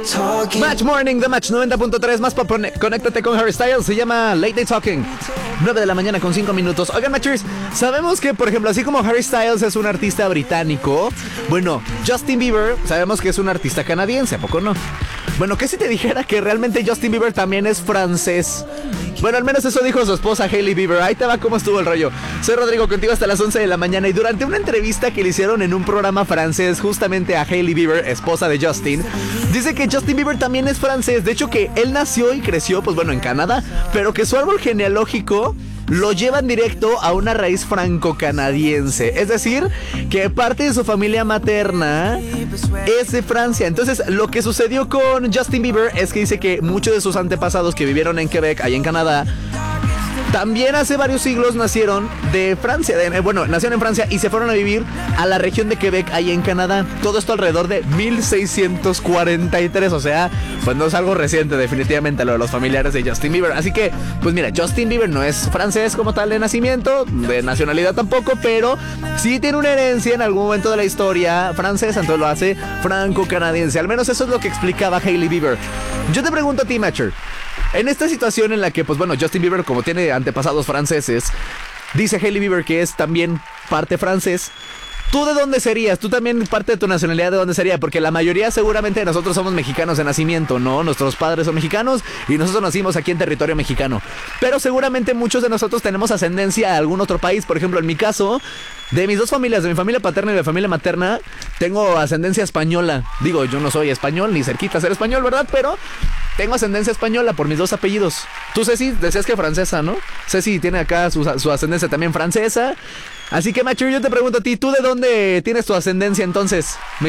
Match Morning de Match 90.3, más pop, conéctate con Harry Styles, se llama Late Night Talking, 9 de la mañana con 5 minutos. Oigan, Matchers, sabemos que, por ejemplo, así como Harry Styles es un artista británico, bueno, Justin Bieber sabemos que es un artista canadiense, ¿a poco no? Bueno, ¿qué si te dijera que realmente Justin Bieber también es francés? Bueno, al menos eso dijo su esposa Hailey Bieber. Ahí te va cómo estuvo el rollo. Soy Rodrigo, contigo hasta las 11 de la mañana. Y durante una entrevista que le hicieron en un programa francés justamente a Hailey Bieber, esposa de Justin, dice que Justin Bieber también es francés. De hecho que él nació y creció, pues bueno, en Canadá, pero que su árbol genealógico lo llevan directo a una raíz franco-canadiense. Es decir, que parte de su familia materna es de Francia. Entonces, lo que sucedió con Justin Bieber es que dice que muchos de sus antepasados que vivieron en Quebec, allá en Canadá, también hace varios siglos nacieron de Francia, nacieron en Francia y se fueron a vivir a la región de Quebec, ahí en Canadá. Todo esto alrededor de 1643, o sea, pues no es algo reciente definitivamente lo de los familiares de Justin Bieber. Así que, pues mira, Justin Bieber no es francés como tal de nacimiento, de nacionalidad tampoco, pero sí tiene una herencia en algún momento de la historia francesa, entonces lo hace franco-canadiense. Al menos eso es lo que explicaba Hailey Bieber. Yo te pregunto a ti, Matcher, en esta situación en la que, pues bueno, Justin Bieber, como tiene antepasados franceses, dice Hailey Bieber que es también parte francés. ¿Tú de dónde serías? ¿Tú también parte de tu nacionalidad de dónde sería? Porque la mayoría seguramente de nosotros somos mexicanos de nacimiento, ¿no? Nuestros padres son mexicanos y nosotros nacimos aquí en territorio mexicano. Pero seguramente muchos de nosotros tenemos ascendencia a algún otro país. Por ejemplo, en mi caso, de mis dos familias, de mi familia paterna y de mi familia materna, tengo ascendencia española. Digo, yo no soy español, ni cerquita a ser español, ¿verdad? Pero tengo ascendencia española por mis dos apellidos. Tú, Ceci, decías que francesa, ¿no? Ceci tiene acá su ascendencia también francesa. Así que, Macho, yo te pregunto a ti, ¿tú de dónde tienes tu ascendencia entonces?